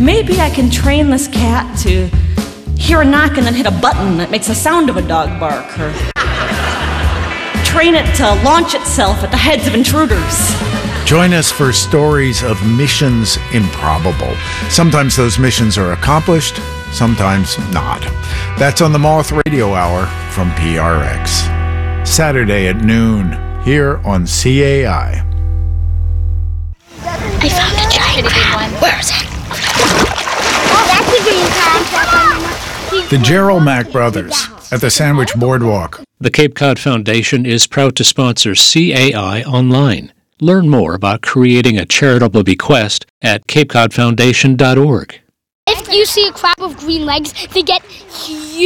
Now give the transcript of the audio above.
maybe I can train this cat to hear a knock and then hit a button that makes the sound of a dog bark, or train it to launch itself at the heads of intruders. Join us for stories of missions improbable. Sometimes those missions are accomplished, sometimes not. That's on the Moth Radio Hour from PRX. Saturday at noon, here on CAI. I found a giant crab. Where is it? Oh, that's a green crab. The Gerald Mack Brothers at the Sandwich Boardwalk. The Cape Cod Foundation is proud to sponsor CAI Online. Learn more about creating a charitable bequest at capecodfoundation.org. If you see a crab with green legs, they get huge.